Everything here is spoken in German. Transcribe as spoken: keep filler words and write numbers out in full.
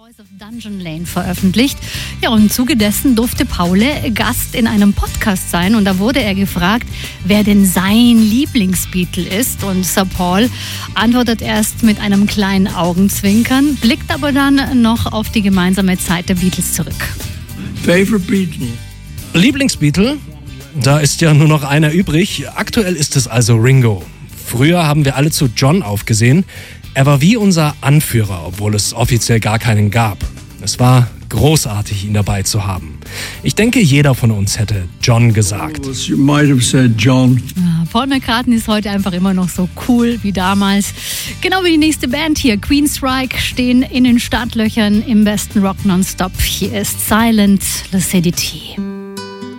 Boys of Dungeon Lane veröffentlicht. Ja, und im Zuge dessen durfte Paul Gast in einem Podcast sein und da wurde er gefragt, wer denn sein Lieblingsbeatle ist. Und Sir Paul antwortet erst mit einem kleinen Augenzwinkern, blickt aber dann noch auf die gemeinsame Zeit der Beatles zurück. Favorite Beatle? Lieblingsbeatle? Da ist ja nur noch einer übrig. Aktuell ist es also Ringo. Früher haben wir alle zu John aufgesehen. Er war wie unser Anführer, obwohl es offiziell gar keinen gab. Es war großartig, ihn dabei zu haben. Ich denke, jeder von uns hätte John gesagt. You might have said John. Ja, Paul McCartney ist heute einfach immer noch so cool wie damals. Genau wie die nächste Band hier, Queensryche, stehen in den Startlöchern im besten Rock nonstop. Hier ist Silent Lucidity.